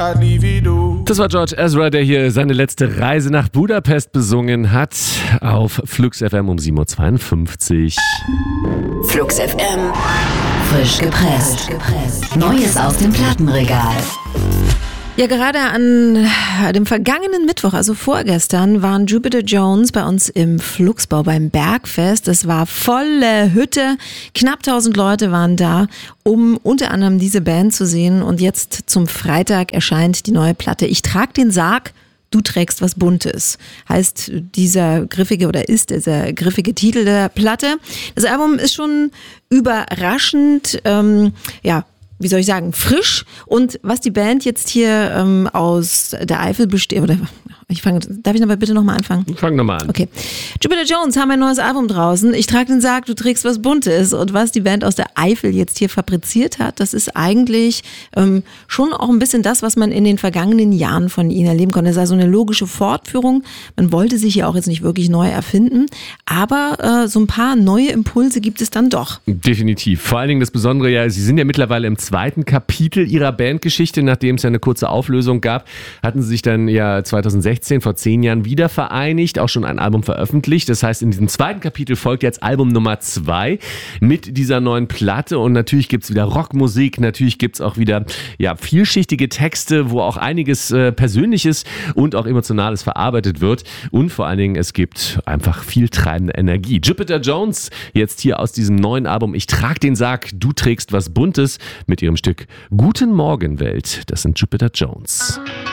Das war George Ezra, der hier seine letzte Reise nach Budapest besungen hat. Auf Flux FM um 7.52 Uhr. Flux FM. Frisch gepresst. Neues aus dem Plattenregal. Ja, gerade an dem vergangenen Mittwoch, also vorgestern, waren Jupiter Jones bei uns im Fluxbau beim Bergfest. Es war volle Hütte, knapp 1000 Leute waren da, um unter anderem diese Band zu sehen. Und jetzt zum Freitag erscheint die neue Platte. Ich trag den Sarg, du trägst was Buntes, heißt dieser griffige Titel der Platte. Das Album ist schon überraschend, wie soll ich sagen, frisch. Und was die Band jetzt hier aus der Eifel besteht, darf ich aber bitte nochmal anfangen? Fang nochmal an. Okay. Jupiter Jones haben ein neues Album draußen. Ich trage den Sarg, du trägst was Buntes. Und was die Band aus der Eifel jetzt hier fabriziert hat, das ist eigentlich schon auch ein bisschen das, was man in den vergangenen Jahren von ihnen erleben konnte. Das ist also eine logische Fortführung. Man wollte sich hier auch jetzt nicht wirklich neu erfinden. Aber so ein paar neue Impulse gibt es dann doch. Definitiv. Vor allen Dingen das Besondere, ja, sie sind ja mittlerweile im zweiten Kapitel ihrer Bandgeschichte. Nachdem es ja eine kurze Auflösung gab, hatten sie sich dann ja 2016 vor 10 Jahren wieder vereinigt, auch schon ein Album veröffentlicht. Das heißt, in diesem zweiten Kapitel folgt jetzt Album Nummer 2 mit dieser neuen Platte und natürlich gibt es wieder Rockmusik, natürlich gibt es auch wieder vielschichtige Texte, wo auch einiges Persönliches und auch Emotionales verarbeitet wird und vor allen Dingen es gibt einfach viel treibende Energie. Jupiter Jones jetzt hier aus diesem neuen Album Ich trag den Sarg, du trägst was Buntes mit ihrem Stück Guten Morgen Welt. Das sind Jupiter Jones.